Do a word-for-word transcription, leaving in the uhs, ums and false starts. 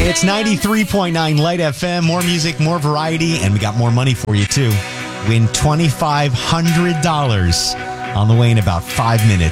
It's ninety-three point nine Light F M. More music, more variety, and we got more money for you, too. Win twenty-five hundred dollars on the way in about five minutes.